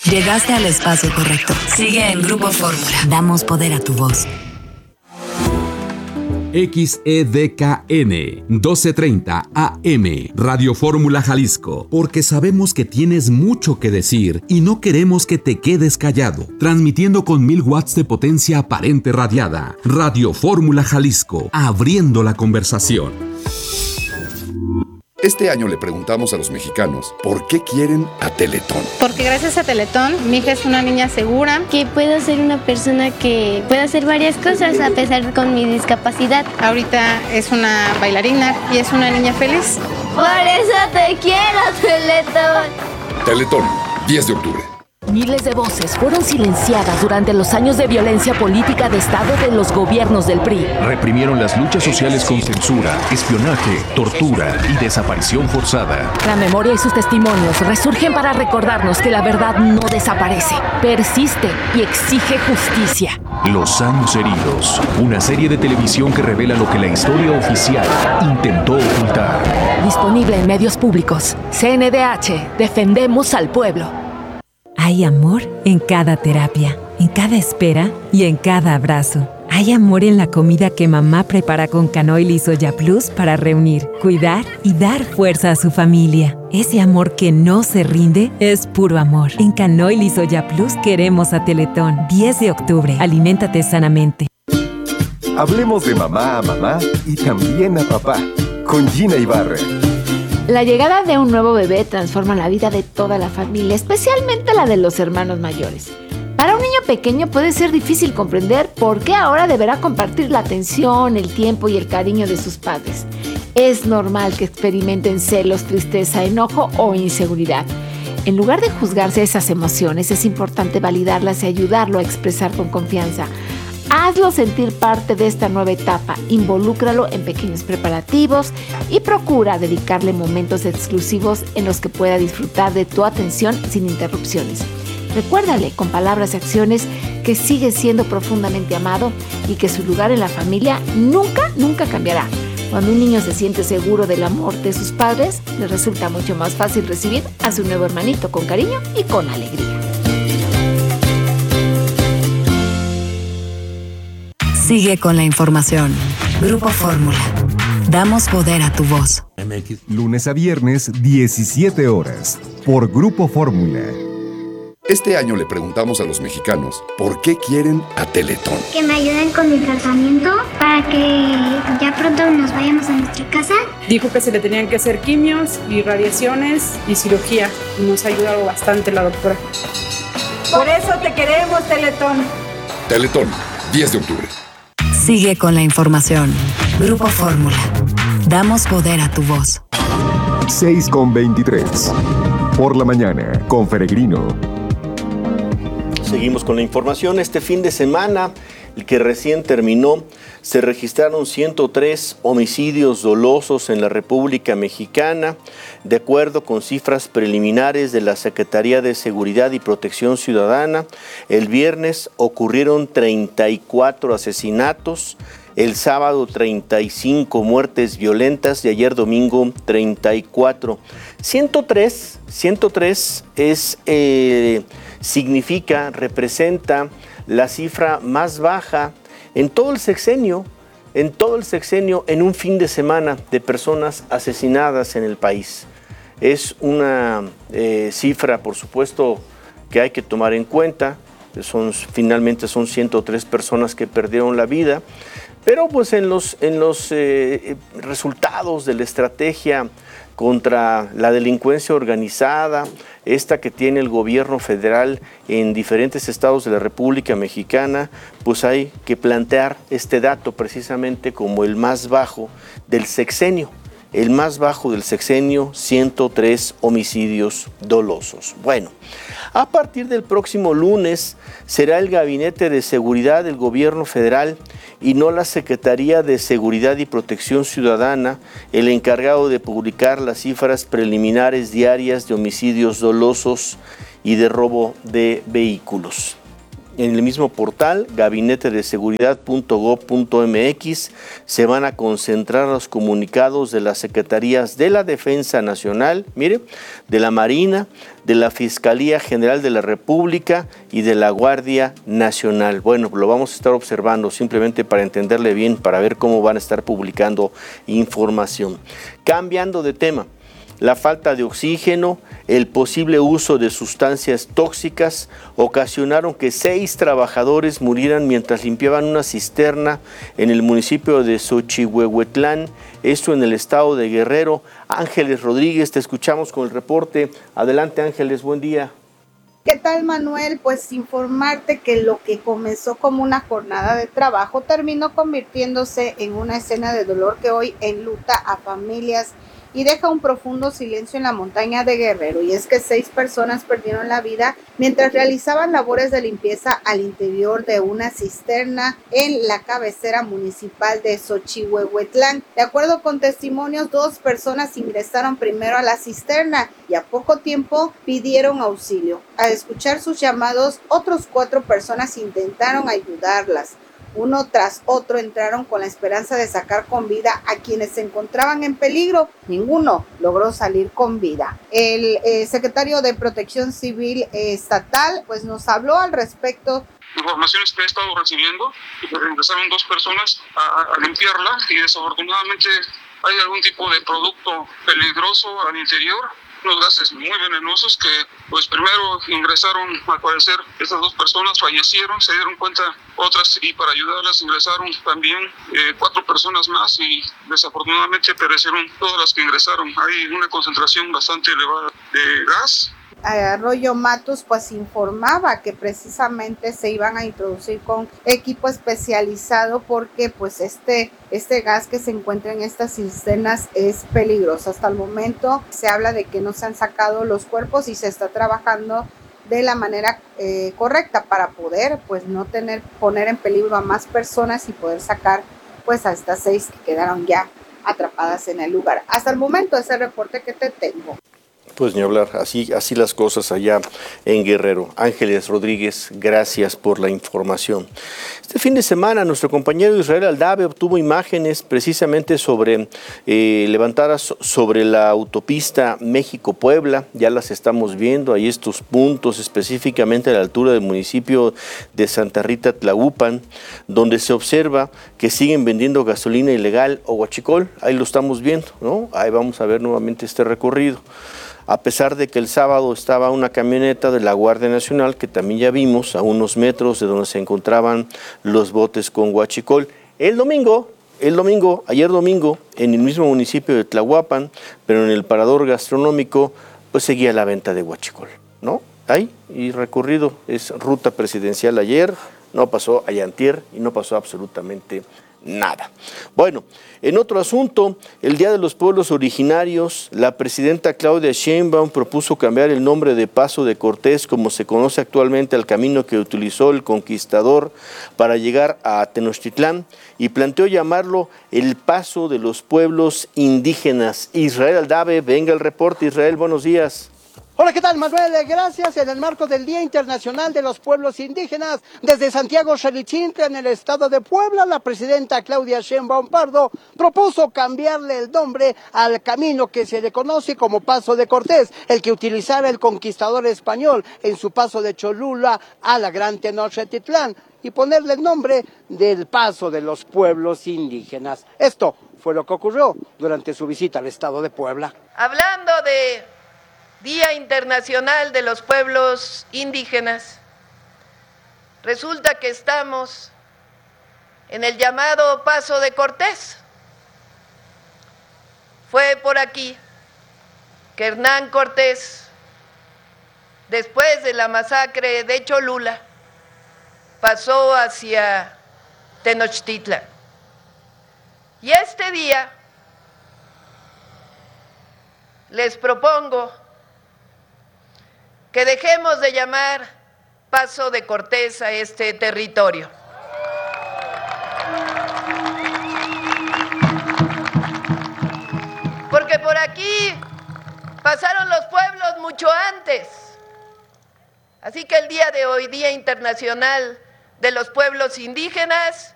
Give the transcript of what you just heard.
Llegaste al espacio correcto. Sigue en Grupo Fórmula. Damos poder a tu voz. XEDKN 1230 AM Radio Fórmula Jalisco, porque sabemos que tienes mucho que decir y no queremos que te quedes callado. Transmitiendo con 1000 watts de potencia aparente radiada. Radio Fórmula Jalisco, abriendo la conversación. Este año le preguntamos a los mexicanos por qué quieren a Teletón. Porque gracias a Teletón, mi hija es una niña segura. Que puedo ser una persona que puede hacer varias cosas a pesar con mi discapacidad. Ahorita es una bailarina y es una niña feliz. Por eso te quiero, Teletón. Teletón, 10 de octubre. Miles de voces fueron silenciadas durante los años de violencia política de Estado de los gobiernos del PRI. Reprimieron las luchas sociales con censura, espionaje, tortura y desaparición forzada. La memoria y sus testimonios resurgen para recordarnos que la verdad no desaparece, persiste y exige justicia. Los años heridos, una serie de televisión que revela lo que la historia oficial intentó ocultar. Disponible en medios públicos. CNDH, defendemos al pueblo. Hay amor en cada terapia, en cada espera y en cada abrazo. Hay amor en la comida que mamá prepara con Canoil y Soya Plus para reunir, cuidar y dar fuerza a su familia. Ese amor que no se rinde es puro amor. En Canoil y Soya Plus queremos a Teletón. 10 de octubre. Aliméntate sanamente. Hablemos de mamá a mamá y también a papá. Con Gina Ibarra. La llegada de un nuevo bebé transforma la vida de toda la familia, especialmente la de los hermanos mayores. Para un niño pequeño puede ser difícil comprender por qué ahora deberá compartir la atención, el tiempo y el cariño de sus padres. Es normal que experimenten celos, tristeza, enojo o inseguridad. En lugar de juzgarse esas emociones, es importante validarlas y ayudarlo a expresar con confianza. Hazlo sentir parte de esta nueva etapa, involúcralo en pequeños preparativos y procura dedicarle momentos exclusivos en los que pueda disfrutar de tu atención sin interrupciones. Recuérdale con palabras y acciones que sigue siendo profundamente amado y que su lugar en la familia nunca cambiará. Cuando un niño se siente seguro del amor de sus padres, le resulta mucho más fácil recibir a su nuevo hermanito con cariño y con alegría. Sigue con la información. Grupo Fórmula. Damos poder a tu voz. Lunes a viernes, 17 horas. Por Grupo Fórmula. Este año le preguntamos a los mexicanos por qué quieren a Teletón. Que me ayuden con mi tratamiento para que ya pronto nos vayamos a nuestra casa. Dijo que se le tenían que hacer quimios y radiaciones y cirugía. Y nos ha ayudado bastante la doctora. Por eso te queremos, Teletón. Teletón, 10 de octubre. Sigue con la información. Grupo Fórmula. Damos poder a tu voz. 6:23. Por la mañana, con Peregrino. Seguimos con la información. Este fin de semana, el que recién terminó, se registraron 103 homicidios dolosos en la República Mexicana. De acuerdo con cifras preliminares de la Secretaría de Seguridad y Protección Ciudadana, el viernes ocurrieron 34 asesinatos, el sábado 35 muertes violentas y ayer domingo 34. 103 representa la cifra más baja en todo el sexenio, en un fin de semana de personas asesinadas en el país. Es una cifra, por supuesto, que hay que tomar en cuenta. Finalmente son 103 personas que perdieron la vida, pero pues en los resultados de la estrategia contra la delincuencia organizada, esta que tiene el gobierno federal en diferentes estados de la República Mexicana, pues hay que plantear este dato precisamente como el más bajo del sexenio. El más bajo del sexenio, 103 homicidios dolosos. Bueno, a partir del próximo lunes será el Gabinete de Seguridad del Gobierno Federal y no la Secretaría de Seguridad y Protección Ciudadana el encargado de publicar las cifras preliminares diarias de homicidios dolosos y de robo de vehículos. en el mismo portal, gabinetedeseguridad.gov.mx, se van a concentrar los comunicados de las Secretarías de la Defensa Nacional, mire, de la Marina, de la Fiscalía General de la República y de la Guardia Nacional. Bueno, lo vamos a estar observando simplemente para entenderle bien, para ver cómo van a estar publicando información. Cambiando de tema, la falta de oxígeno, el posible uso de sustancias tóxicas ocasionaron que 6 trabajadores murieran mientras limpiaban una cisterna en el municipio de Xochihuehuetlán, esto en el estado de Guerrero. Ángeles Rodríguez, te escuchamos con el reporte. Adelante, Ángeles, buen día. ¿Qué tal, Manuel? Pues informarte que lo que comenzó como una jornada de trabajo terminó convirtiéndose en una escena de dolor que hoy enluta a familias y deja un profundo silencio en la montaña de Guerrero, y es que 6 personas perdieron la vida mientras realizaban labores de limpieza al interior de una cisterna en la cabecera municipal de Xochihuehuetlán. De acuerdo con testimonios, 2 personas ingresaron primero a la cisterna y a poco tiempo pidieron auxilio. Al escuchar sus llamados, otros 4 personas intentaron ayudarlas. Uno tras otro entraron con la esperanza de sacar con vida a quienes se encontraban en peligro. Ninguno logró salir con vida. El secretario de Protección Civil Estatal pues nos habló al respecto. Informaciones que he estado recibiendo, ingresaron 2 personas a limpiarla y desafortunadamente hay algún tipo de producto peligroso al interior, unos gases muy venenosos que pues primero ingresaron, al parecer estas 2 personas fallecieron, se dieron cuenta otras y para ayudarlas ingresaron también 4 personas más y desafortunadamente perecieron todas las que ingresaron. Hay una concentración bastante elevada de gas. Arroyo Matos pues informaba que precisamente se iban a introducir con equipo especializado porque pues este gas que se encuentra en estas cisternas es peligroso. Hasta el momento se habla de que no se han sacado los cuerpos y se está trabajando de la manera correcta para poder pues no poner en peligro a más personas y poder sacar pues a estas 6 que quedaron ya atrapadas en el lugar. Hasta el momento ese reporte que te tengo. Pues ni hablar, así las cosas allá en Guerrero. Ángeles Rodríguez, gracias por la información. Este fin de semana nuestro compañero Israel Aldave obtuvo imágenes precisamente levantadas sobre la autopista México-Puebla. Ya las estamos viendo, ahí estos puntos específicamente a la altura del municipio de Santa Rita Tlahuapan, donde se observa que siguen vendiendo gasolina ilegal o huachicol. Ahí lo estamos viendo, ¿no? Ahí vamos a ver nuevamente este recorrido. A pesar de que el sábado estaba una camioneta de la Guardia Nacional, que también ya vimos a unos metros de donde se encontraban los botes con huachicol. Ayer domingo, en el mismo municipio de Tlahuapan, pero en el parador gastronómico, pues seguía la venta de huachicol, ¿no? Ahí, y recorrido, es ruta presidencial ayer, no pasó antier y no pasó absolutamente nada. Bueno, en otro asunto, el Día de los Pueblos Originarios, la presidenta Claudia Sheinbaum propuso cambiar el nombre de Paso de Cortés, como se conoce actualmente, al camino que utilizó el conquistador para llegar a Tenochtitlán, y planteó llamarlo el Paso de los Pueblos Indígenas. Israel Aldave, venga el reporte. Israel, buenos días. Hola, ¿qué tal, Manuel? Gracias. En el marco del Día Internacional de los Pueblos Indígenas, desde Santiago Xalichintla, en el estado de Puebla, la presidenta Claudia Sheinbaum Pardo propuso cambiarle el nombre al camino que se le conoce como Paso de Cortés, el que utilizara el conquistador español en su paso de Cholula a la Gran Tenochtitlán, y ponerle el nombre del Paso de los Pueblos Indígenas. Esto fue lo que ocurrió durante su visita al estado de Puebla. Hablando de Día Internacional de los Pueblos Indígenas, resulta que estamos en el llamado Paso de Cortés. Fue por aquí que Hernán Cortés, después de la masacre de Cholula, pasó hacia Tenochtitlan. Y este día les propongo que dejemos de llamar Paso de Cortés a este territorio. Porque por aquí pasaron los pueblos mucho antes. Así que el día de hoy, Día Internacional de los Pueblos Indígenas,